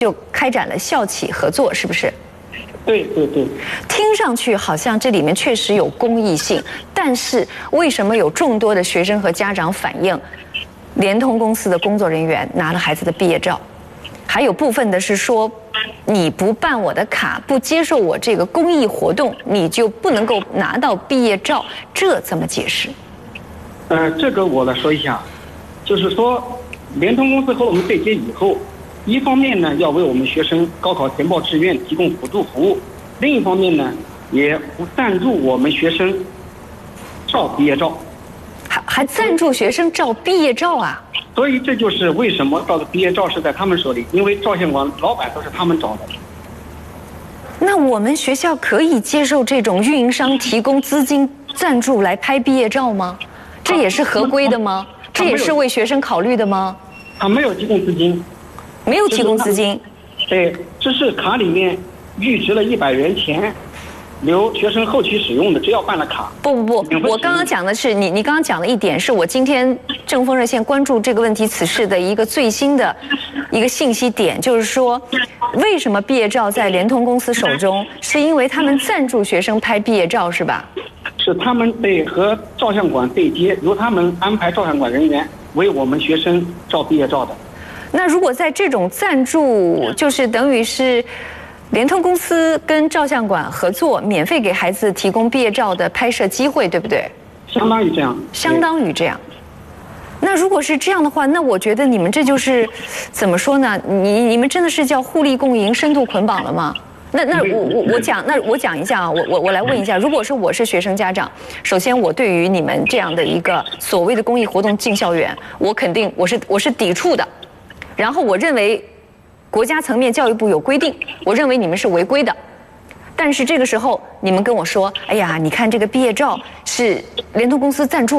就开展了校企合作，是不是？ 对对对， 听上去好像这里面确实有公益性，但是为什么有众多的学生和家长反映，联通公司的工作人员拿了孩子的毕业照，还有部分的是说，你不办我的卡，不接受我这个公益活动，你就不能够拿到毕业照，这怎么解释？ 这个我来说一下，就是说，联通公司和我们对接以后，一方面呢要为我们学生高考填报志愿提供辅助服务，另一方面呢也不赞助我们学生照毕业照， 还赞助学生照毕业照啊？ 所以这就是为什么照的毕业照是在他们手里，因为照相馆老板都是他们找的。 那我们学校可以接受这种运营商提供资金赞助来拍毕业照吗？这也是合规的吗？这也是为学生考虑的吗？ 他没有提供资金。 没有提供资金。 对，这是卡里面预支了100元钱，留学生后期使用的，只要办了卡。 不，我刚刚讲的是你刚刚讲的一点，是我今天正风热线关注这个问题此事的一个最新的一个信息点，就是说，为什么毕业照在联通公司手中，是因为他们赞助学生拍毕业照，是吧？ 是他们对和照相馆对接，由他们安排照相馆人员为我们学生照毕业照的。 那如果在这种赞助，就是等于是联通公司跟照相馆合作，免费给孩子提供毕业照的拍摄机会，对不对？ 相当于这样。 相当于这样。那如果是这样的话，那我觉得你们这就是怎么说呢？你们真的是叫互利共赢、深度捆绑了吗？那我讲一下啊，我来问一下，如果说我是学生家长，首先我对于你们这样的一个所谓的公益活动进校园，我肯定我是抵触的。然后我认为，国家层面教育部有规定，我认为你们是违规的。但是这个时候你们跟我说，哎呀，你看这个毕业照是联通公司赞助。